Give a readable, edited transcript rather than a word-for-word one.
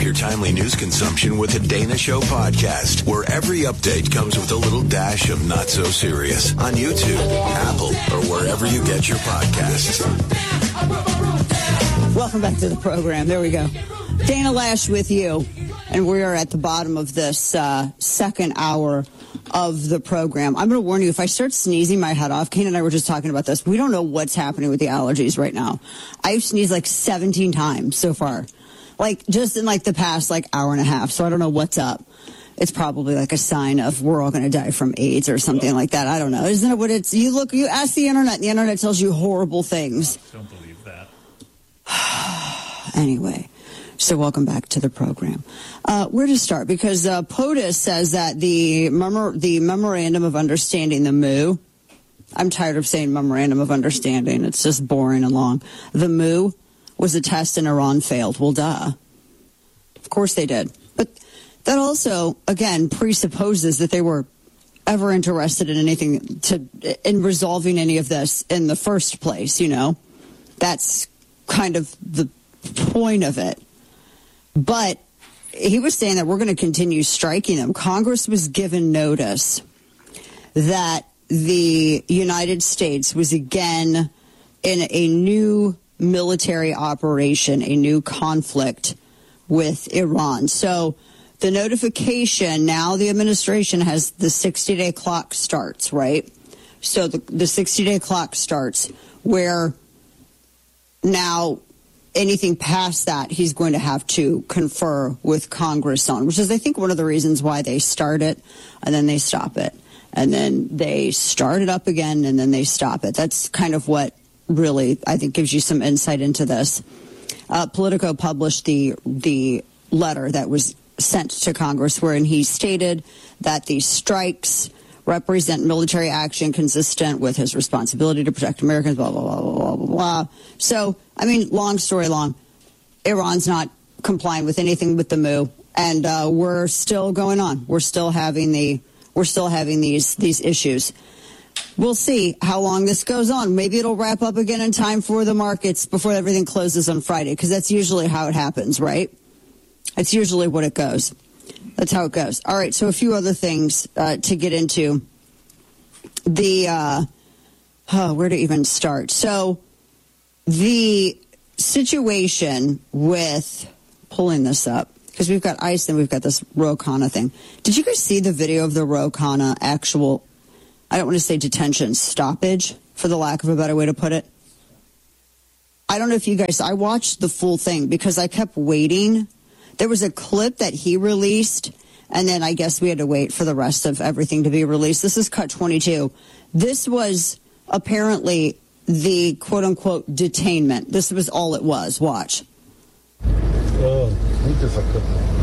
your timely news consumption with the Dana Show podcast, where every update comes with a little dash of not so serious on YouTube, Apple, or wherever you get your podcasts. Welcome back to the program. There we go. Dana Loesch with you, and we are at the bottom of this second hour of the program. I'm going to warn you, if I start sneezing my head off, Kane and I were just talking about this. We don't know what's happening with the allergies right now. I've sneezed like 17 times so far, like just in like the past like hour and a half. So I don't know what's up. It's probably like a sign of we're all going to die from AIDS or something like that. I don't know. Isn't it what it's? You ask the internet, and the internet tells you horrible things. Don't believe that. Anyway. So welcome back to the program. Where to start? Because POTUS says that the Memorandum of Understanding, the MOU, I'm tired of saying Memorandum of Understanding. It's just boring and long. The MOU was a test and Iran failed. Well, duh. Of course they did. But that also, again, presupposes that they were ever interested in anything in resolving any of this in the first place, you know. That's kind of the point of it. But he was saying that we're going to continue striking them. Congress was given notice that the United States was again in a new military operation, a new conflict with Iran. So the notification, now the administration has the 60-day clock starts, right? So the 60-day clock starts where now anything past that, he's going to have to confer with Congress on, which is, I think, one of the reasons why they start it and then they stop it. And then they start it up again and then they stop it. That's kind of what really, I think, gives you some insight into this. Politico published the letter that was sent to Congress wherein he stated that the strikes represent military action consistent with his responsibility to protect Americans, blah, blah, blah, blah, blah, blah. So, I mean, long story long, Iran's not complying with anything with the MOU, and we're still going on. We're still having these issues. We'll see how long this goes on. Maybe it'll wrap up again in time for the markets before everything closes on Friday, because that's usually how it happens, right? That's usually what it goes. That's how it goes. All right, so a few other things to get into. Where to even start? So the situation with pulling this up, because we've got ICE and we've got this Ro Khanna thing. Did you guys see the video of the Ro Khanna actual, I don't want to say detention, stoppage, for the lack of a better way to put it? I don't know if you guys, I watched the full thing because I kept waiting. There was a clip that he released, and then I guess we had to wait for the rest of everything to be released. This is cut 22. This was apparently the quote-unquote detainment. This was all it was. Watch.